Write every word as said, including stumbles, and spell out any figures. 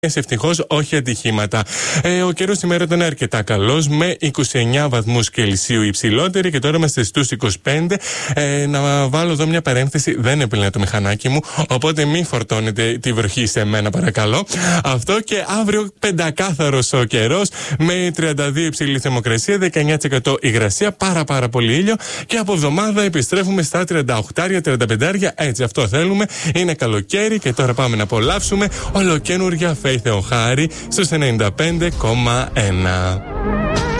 Ευτυχώς όχι ατυχήματα. Ε, ο καιρός σήμερα ήταν αρκετά καλός, με είκοσι εννέα βαθμούς Κελσίου υψηλότερη, και τώρα είμαστε στους είκοσι πέντε. Ε, να βάλω εδώ μια παρένθεση: δεν έπαιρνε το μηχανάκι μου, οπότε μην φορτώνετε τη βροχή σε μένα, παρακαλώ. Αυτό, και αύριο πεντακάθαρος ο καιρός, με τριάντα δύο υψηλή θερμοκρασία, δεκαεννέα τοις εκατό υγρασία, πάρα πάρα πολύ ήλιο, και από εβδομάδα επιστρέφουμε στα τριάντα οκτώ τριάντα πέντε. Έτσι, αυτό θέλουμε. Είναι καλοκαίρι, και τώρα πάμε να απολαύσουμε ολοκαίνουργια Faith Theohari στους ενενήντα πέντε κόμμα ένα.